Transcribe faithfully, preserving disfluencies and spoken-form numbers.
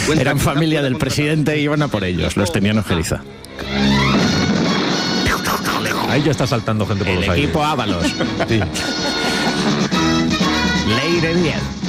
Eran familia del presidente y iban a por ellos, los tenían en Jeriza. Ahí ya está saltando gente por El los aires. equipo Ábalos. Sí. Leire Díaz.